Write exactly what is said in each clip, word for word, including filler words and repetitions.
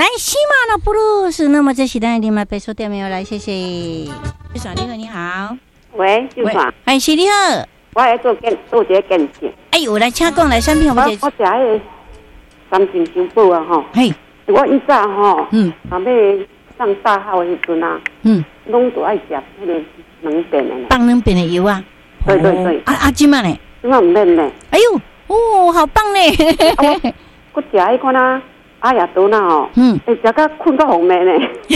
来西马的布鲁斯，那么这是咱的另外别说店没有来，谢谢。秀爽，你好，你好。 喂，秀爽， 哎，是你好。 我来做健做这个健检。 哎呦，来请讲来产品，我我我食迄个三层修补啊吼。嘿。我以前吼，嗯，后尾上大号的时阵啊，嗯，拢都爱食迄个两片的。 放两片的油啊？ 对对对。 啊啊，今嘛呢？ 今嘛唔免呢。哎呦，哦，好棒呢！ 我我食迄款啊。哎呀，多那哦，嗯，哎，食到困到红面呢，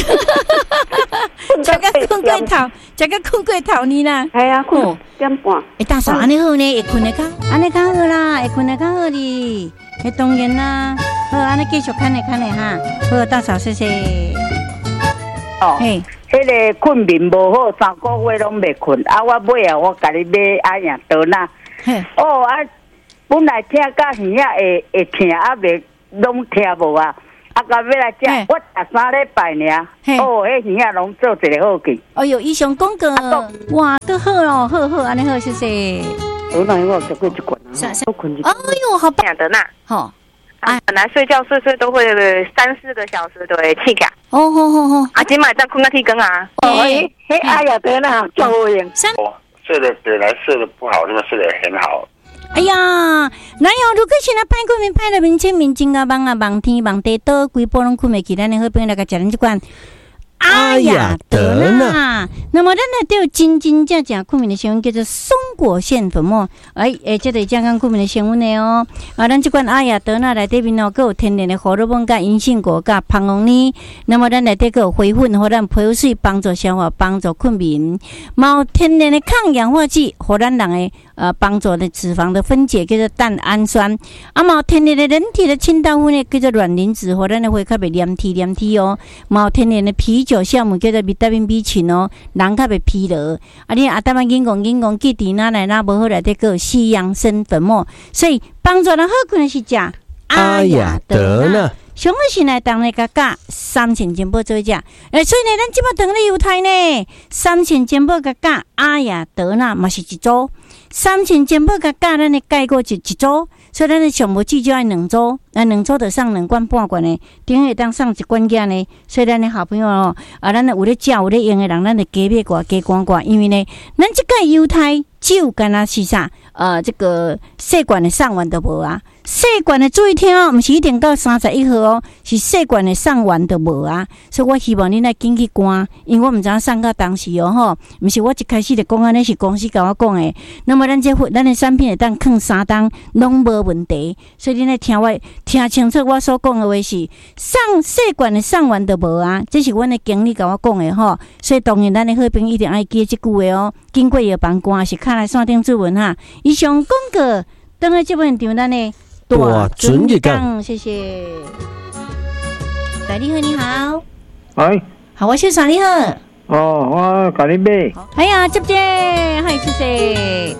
食到困过头，食到困过头呢啦。 系啊，困点半。 哎，大嫂，安尼好呢，会困得较，安尼较好啦，会困得较好哩。哎，当然啦，好，安尼继续看咧看咧哈。好，大嫂，谢谢。 哦，嘿，迄个困眠无好，三个月拢袂困。啊，我买啊，我家己买哎呀，多那。嘿，哦啊，本来听到耳仔会会疼，啊袂。拢听无啊！啊，到尾来食，我食三礼拜尔。哦，迄耳仔拢做一个好去。 哎呦，医生讲过，哇，都好哦，好好，安尼好，谢谢。 我那我食过一罐啊，我困一。 哎呦，好棒的呐！ 好， 啊，本来睡觉睡睡都会三四个小时都会起起。 哦吼吼吼！ 啊，今晚再困到天光啊！ 哦，嘿，嘿，哎呀，对啦，做好用。 哦，睡得本来睡得不好，现在睡得很好。 哎呀，哪有？如果现在歹困眠，歹了面前面睛啊、望啊、望天、望地倒，规波拢困袂起，咱的好朋友来个食咱这款。哎呀，得啦！那么咱呢都有真真正正困眠的成分，叫做松果腺粉末。哎哎，这个健康困眠的成分呢哦。啊，咱这款哎呀得啦内底面哦，佮有天然的荷尔蒙、甲银杏果、甲芳红呢。那么咱内底佮有回粉，互咱皮肤水帮助消化，帮助困眠。毛天然的抗氧化剂，互咱人的呃帮助的脂肪的分解，叫做蛋氨酸。啊，毛天然的人体的清道夫呢，叫做卵磷脂，互咱的血较袂黏体黏体哦。毛天然的啤酒酵母叫做维他命 B 群哦，人较袂疲劳。啊，你阿达嘛硬讲硬讲，记伫哪来哪无好内底个有西洋参粉末，所以帮助人好困的是食阿雅德纳。上好是来当咧甲加三千金宝做食，诶，所以呢，咱即摆当咧犹太呢，三千金宝甲加阿雅德纳嘛是一组，三千金宝甲加咱的钙果一一组。所以咱的上无至少爱两组，啊两组就送两罐半罐的，顶下当送一罐件呢。所以咱的好朋友哦，啊咱有咧食有咧用的人，咱就加买寡加罐罐，因为呢，咱即个犹太酒干那是啥？呃，这个细罐的送完都无啊，细罐的注意听哦，毋是一定到三十一号哦，是细罐的送完都无啊。所以我希望你来紧去关，因为我毋知影送到当时哦吼，毋是我一开始就讲安尼是公司甲我讲的。那么咱这咱的产品会当放三档拢无问题，所以你来听我听清楚我所讲的话是送细罐的送完都无啊，这是阮的经理甲我讲的吼。所以当然咱的好朋友一定爱记这句话哦。经过药房关是看来线顶注文哈。以上广告，等下这本场咱的大准日讲，谢谢。大你好，你好。 哎， 好，我秀爽你好。 哦，我甲你买。 哎呀，接接，嗨，谢谢。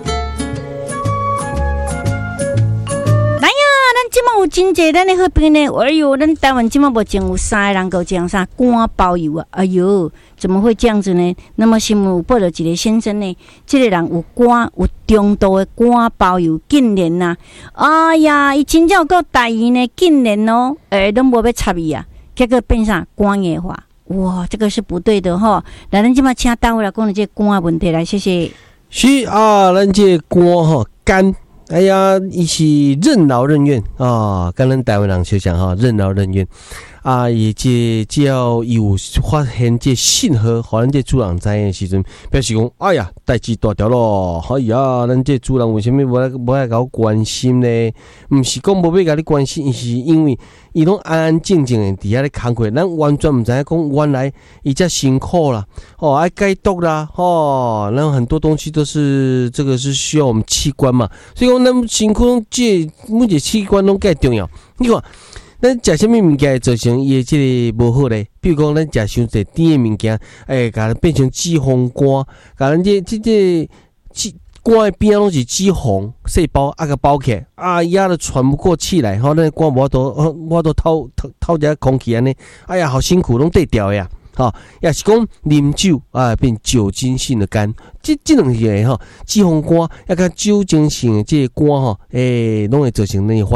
来呀，咱即马有真济咱的好朋友呢。哎呦，咱台湾即马目前有三个人够讲啥肝包油啊！哎呦，怎么会这样子呢？那么新闻有报道一个先生呢，这个人有肝有中度的肝包油，竟然呐、啊，哎呀，伊真正有够大意呢，竟然哦，诶，拢无要插伊啊，结果变啥肝硬化。哇，这个是不对的哈！来，咱即马请单位来讲这个肝的问题来，谢谢。 是啊，咱这肝哈肝。哎呀，伊是任劳任怨啊！跟咱台湾人就讲哈，任劳任怨啊！伊这只要有发现这信号，互咱这主人知的时阵，表示讲，哎呀，代志大条咯！哎呀，咱这主人为什么无来无来甲我关心呢？毋是讲无要甲你关心，是因为伊拢安安静静的伫遐咧工课，咱完全毋知影讲原来伊遮辛苦啦，哦，爱解毒啦，哦，然后很多东西都是这个是需要我们器官嘛，所以讲咱身躯这每一个器官拢介重要。你看，咱食啥物物件会造成伊的这个无好咧？比如讲，咱食伤济甜的物件，哎，甲它变成脂肪肝，甲咱这这这脂肝的边拢是脂肪细胞，啊个包起来，啊压得喘不过气来，吼，咱肝无都我都透透透只空气安尼，哎呀，好辛苦，拢对调呀。吼，也是讲啉酒啊，变酒精性的肝，这这两个吼，脂肪肝，也甲酒精性的这个肝吼，诶，拢会造成那个发炎。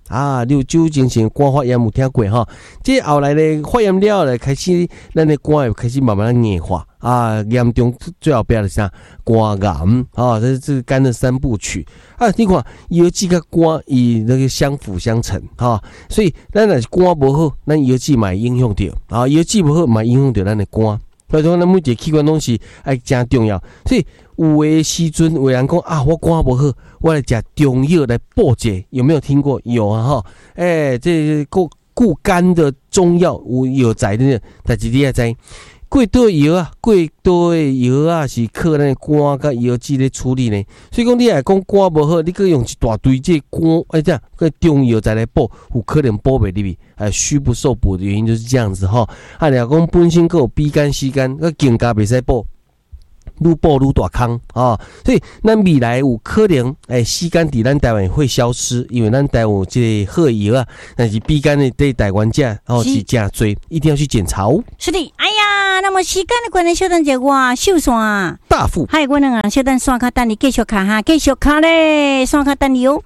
啊，六酒精型肝发炎有听过哈？这后来咧发炎了咧，开始咱的肝会开始慢慢的硬化啊，严重最后边是啥？肝癌啊，这是肝的三部曲啊。你看，药剂跟肝以那个相辅相成哈，所以咱若是肝无好，咱药剂嘛会影响到啊，药剂无好嘛影响到咱的肝。所以说，咱每一个器官拢是爱真重要，所以有的时阵有人讲啊，我肝不好，我来吃中药来补解，有没有听过？有啊哈，哎、欸，这顾顾肝的中药有药材的，但是你也知，过多的药啊，过多的药啊，是靠咱肝甲药剂来处理呢。所以讲，你来讲肝不好，你搁用一大堆这肝哎这样个中药材来补，有可能补袂入去。哎，虚不受补的原因就是这样子哈。啊，你讲本身够B肝、C肝，个更加袂使补，愈补愈大坑啊。所以咱未来有可能，哎 ，C肝伫咱台湾会消失，因为咱台湾有这个好药啊，但是 B肝的对台湾价哦是真多，一定要去检查哦。 是的，哎呀，那么时间的关系，小等一下我秀线大富， 还有我两个小等线卡等你继续卡哈，继续卡咧，线卡等你哦。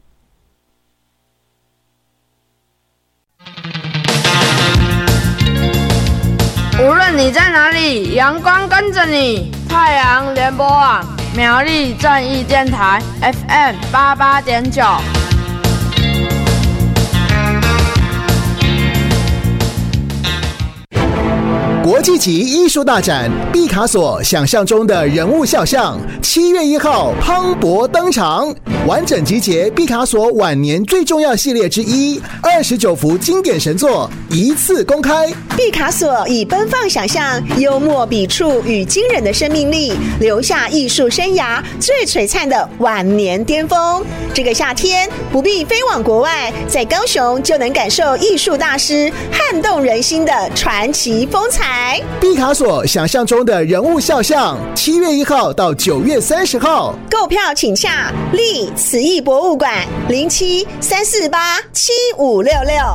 无论你在哪里，阳光跟着你。太阳联播网苗栗正义电台 F M 八八点九。 国际级艺术大展毕卡索想象中的人物肖像，七月一号磅礴登场，完整集结毕卡索晚年最重要系列之一，二十九幅经典神作一次公开。 毕卡索以奔放想象、幽默笔触与惊人的生命力，留下艺术生涯最璀璨的晚年巅峰。这个夏天不必飞往国外，在高雄就能感受艺术大师撼动人心的传奇风采。 毕卡索想象中的人物肖像，七月一号到九月三十号， 购票请洽立慈艺博物馆零七三四八七五六六。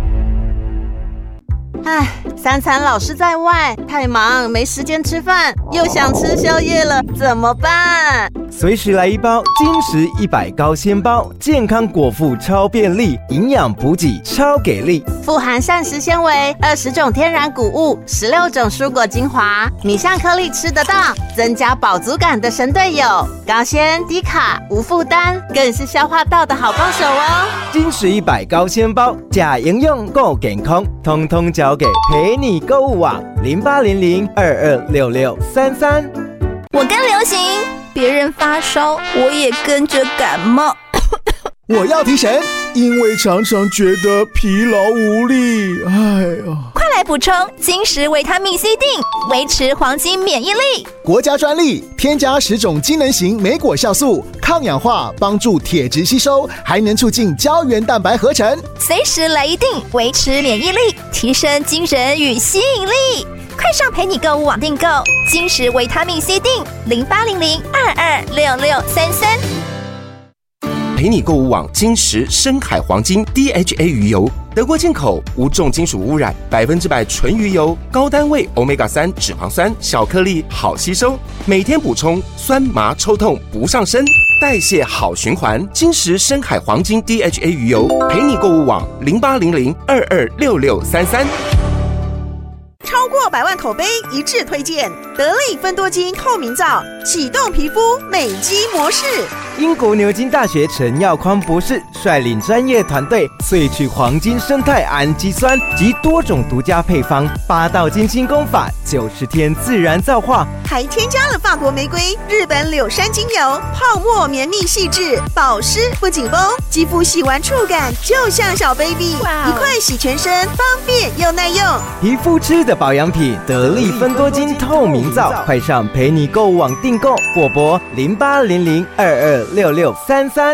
唉，三餐老是在外，太忙没时间吃饭，又想吃宵夜了，怎么办？ 随时来一包金石一百高纤包，健康果腹超便利，营养补给超给力， 富含膳食纤维、二十种天然谷物、十六种蔬果精华，米香颗粒吃得到，增加饱足感的神队友，高纤低卡无负担，更是消化道的好帮手哦。 金石一百高纤包，假营养够健康，通通交给陪你购物网零八零零二二六六三三。 我跟流行，别人发烧，我也跟着感冒。 我要提神，因为常常觉得疲劳无力。哎呀， 快来补充金石维他命 C 锭，维持黄金免疫力。 国家专利，添加十种机能型莓果酵素，抗氧化，帮助铁质吸收，还能促进胶原蛋白合成。 随时来一锭，维持免疫力，提升精神与吸引力。快上陪你购物网订购金石维他命 C 锭，零八零零二二六六三三。 陪你购物网金石深海黄金 D H A 鱼油，德国进口，无重金属污染，百分之百纯鱼油，高单位 欧米伽三 脂肪酸，小颗粒好吸收，每天补充，酸麻抽痛不上身，代谢好循环。金石深海黄金 D H A 鱼油，陪你购物网零八零零二二六六三三。 超过百万口碑一致推荐得力芬多精透明皂，启动皮肤美肌模式。 英国牛津大学陈耀匡博士率领专业团队萃取黄金生态氨基酸及多种独家配方，八道金清功法，九十天自然皂化， 还添加了法国玫瑰、日本柳杉精油，泡沫绵密细致，保湿不紧绷，肌肤洗完触感就像小 baby， 一块洗全身，方便又耐用。 皮肤吃的保养品，得力芬多精透明皂，快上陪你购物网订购，或拨零八零零二二六六三三。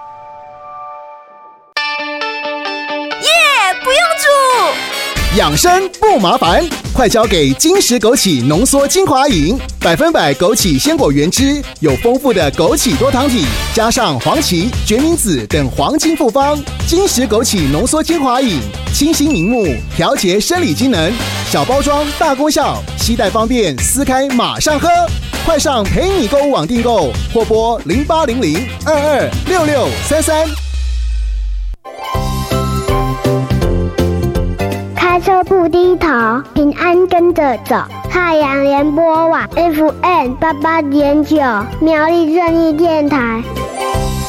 耶，不用煮， 养生不麻烦，快交给金石枸杞浓缩精华饮，百分百枸杞鲜果原汁，有丰富的枸杞多糖体，加上黄芪、决明子等黄金复方。金石枸杞浓缩精华饮，清新明目，调节生理机能，小包装大功效，携带方便，撕开马上喝。快上陪你购物网订购，或拨零八零零二二六六三三。 都不低头，平安跟着走。太阳联播网 F M 八八点九，苗栗正义电台。